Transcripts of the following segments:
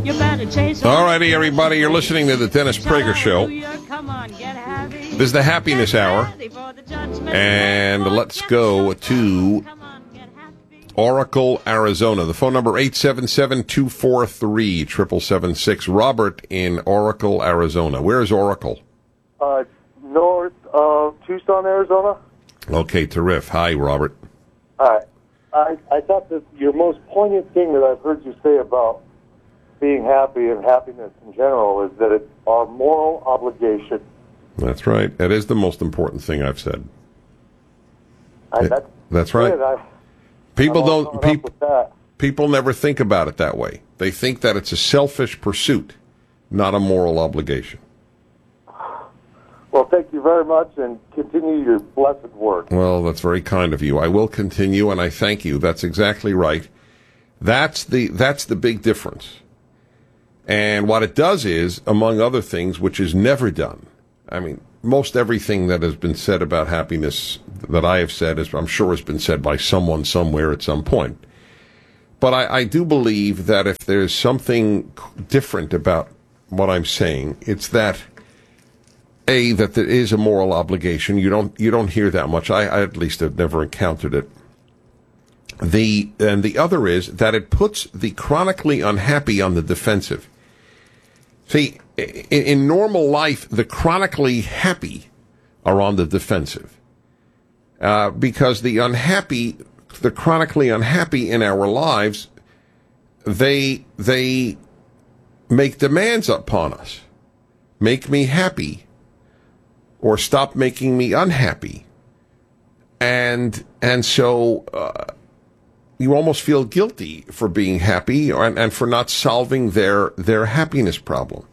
You better chase. All righty, everybody, you're listening to the Dennis Prager Show. This is the Happiness Hour, and let's go to Oracle, Arizona. The phone number 877-243-7776. Robert in Oracle, Arizona. Where is Oracle? North of Tucson, Arizona. Okay, terrific. Hi, Robert. Hi. I thought that your most poignant thing that I've heard you say about being happy and happiness in general is that it's our moral obligation. That's right. That is the most important thing I've said. That's right. People never think about it that way. They think that it's a selfish pursuit, not a moral obligation. Well, thank you very much, and continue your blessed work. Well, that's very kind of you. I will continue, and I thank you. That's exactly right. That's the big difference. And what it does is, among other things, which is never done. I mean, most everything that has been said about happiness that I have said, I'm sure has been said by someone somewhere at some point. But I do believe that if there's something different about what I'm saying, it's that that there is a moral obligation. You don't hear that much. I at least have never encountered it. And the other is that it puts the chronically unhappy on the defensive. See, in normal life, the chronically happy are on the defensive because the chronically unhappy in our lives, they make demands upon us. Make me happy. Or stop making me unhappy. And so you almost feel guilty for being happy and for not solving their happiness problem.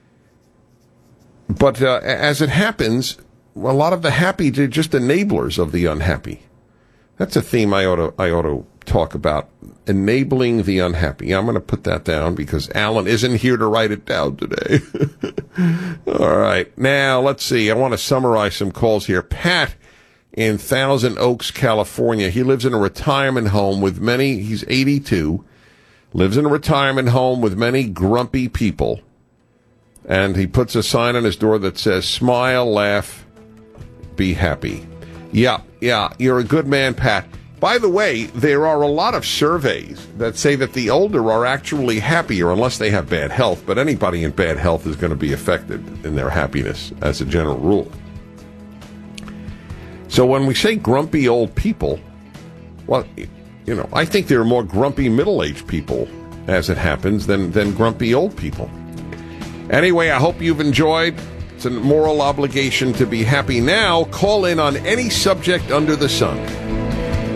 But as it happens, a lot of the happy are just enablers of the unhappy. That's a theme I ought to talk about, enabling the unhappy. I'm going to put that down because Alan isn't here to write it down today. All right. Now, let's see. I want to summarize some calls here. Pat in Thousand Oaks, California. He lives in a retirement home with he's 82, lives in a retirement home with many grumpy people. And he puts a sign on his door that says, smile, laugh, be happy. Yeah, you're a good man, Pat. By the way, there are a lot of surveys that say that the older are actually happier unless they have bad health, but anybody in bad health is going to be affected in their happiness as a general rule. So when we say grumpy old people, well, I think there are more grumpy middle-aged people, as it happens, than grumpy old people. Anyway, I hope you've enjoyed. It's a moral obligation to be happy. Now, call in on any subject under the sun.